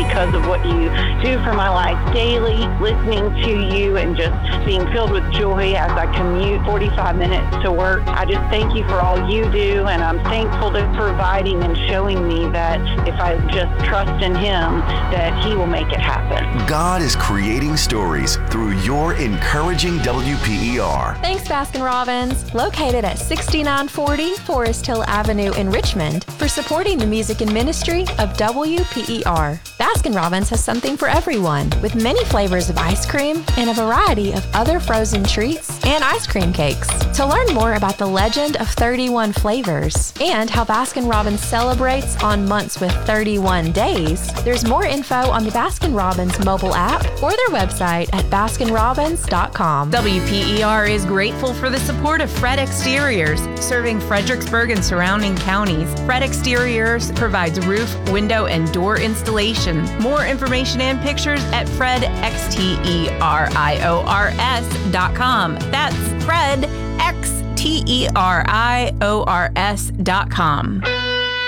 because of what you do for my life daily, listening to you and just being filled with joy as I commute 45 minutes to work. I just thank you for all you do, and I'm thankful to providing and showing me that if I just trust in him, that he will make it happen. God is creating stories through your encouraging WPER. Thanks, Baskin-Robbins, located at 6940 Forest Hill Avenue in Richmond, for supporting the music and ministry of WPER. Baskin-Robbins has something for everyone, with many flavors of ice cream and a variety of other frozen treats and ice cream cakes. To learn more about the legend of 31 flavors and how Baskin-Robbins celebrates on months with 31 days, there's more info on the Baskin-Robbins mobile app or their website at baskinrobbins.com. WPER is grateful for the support of Fred Exteriors, serving Fredericksburg and surrounding counties. Fred Exteriors provides roof, window, and door installation. More information and pictures at fredexteriors.com. That's Fred, Exteriors.com.